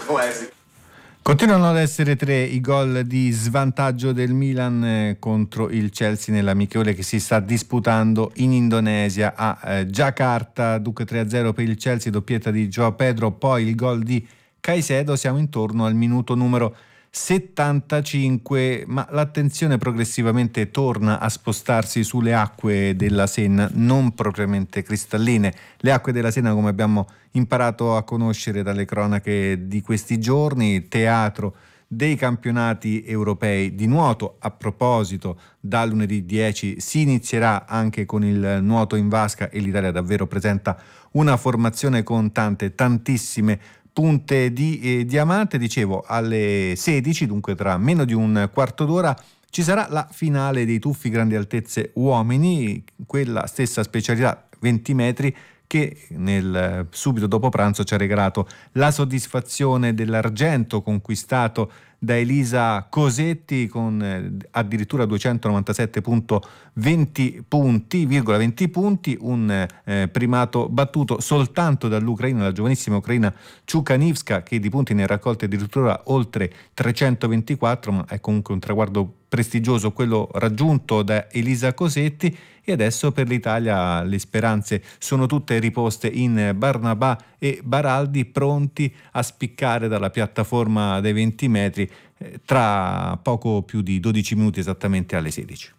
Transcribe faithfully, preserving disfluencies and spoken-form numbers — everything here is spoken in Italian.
Poesi. Continuano ad essere tre i gol di svantaggio del Milan eh, contro il Chelsea nell'amichevole che si sta disputando in Indonesia a eh, Giacarta. Dunque tre a zero per il Chelsea, doppietta di João Pedro, poi il gol di Caicedo. Siamo intorno al minuto numero settantacinque, ma l'attenzione progressivamente torna a spostarsi sulle acque della Senna, non propriamente cristalline. Le acque della Senna, come abbiamo imparato a conoscere dalle cronache di questi giorni, teatro dei campionati europei di nuoto. A proposito, da lunedì dieci si inizierà anche con il nuoto in vasca e l'Italia davvero presenta una formazione con tante, tantissime punte di eh, diamante. Dicevo, alle sedici, dunque tra meno di un quarto d'ora, ci sarà la finale dei tuffi grandi altezze uomini, quella stessa specialità venti metri che nel subito dopo pranzo ci ha regalato la soddisfazione dell'argento conquistato da Elisa Cosetti con eh, addirittura duecentonovantasette virgola venti punti, virgola venti punti, un eh, primato battuto soltanto dall'Ucraina, la giovanissima ucraina Ciukanivska, che di punti ne ha raccolti addirittura oltre trecentoventiquattro, ma è comunque un traguardo prestigioso quello raggiunto da Elisa Cosetti. E adesso per l'Italia le speranze sono tutte riposte in Barnabà e Baraldi, pronti a spiccare dalla piattaforma dei venti metri eh, tra poco più di dodici minuti, esattamente alle sedici.